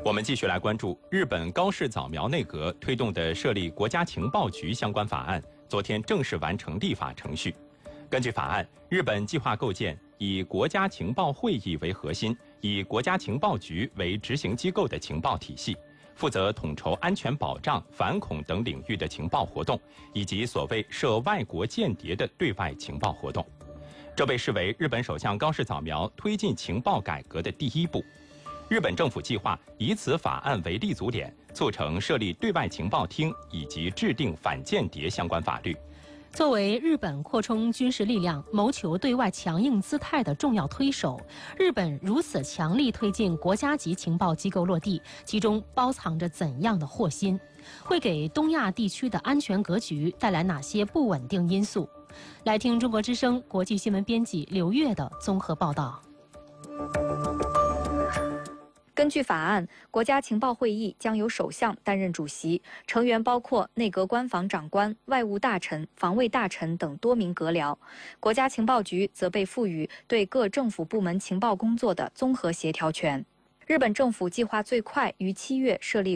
我们继续来关注日本高市早苗内阁推动的设立国家情报局相关法案，昨天正式完成立法程序。根据法案，日本计划构建以国家情报会议为核心，以国家情报局为执行机构的情报体系，负责统筹安全保障、反恐等领域的情报活动，以及所谓涉外国间谍的对外情报活动。这被视为日本首相高市早苗推进情报改革的第一步。日本政府计划以此法案为立足点，促成设立对外情报厅以及制定反间谍相关法律。 作为日本扩充军事力量、谋求对外强硬姿态的重要推手，日本如此强力推进国家级情报机构落地，其中包藏着怎样的祸心？会给东亚地区的安全格局带来哪些不稳定因素？来听中国之声国际新闻编辑刘越的综合报道。 根据法案，国家情报会议将由首相担任主席，成员包括内阁官房长官、外务大臣、防卫大臣等多名阁僚。国家情报局则被赋予对各政府部门情报工作的综合协调权。日本政府计划最快于7月设立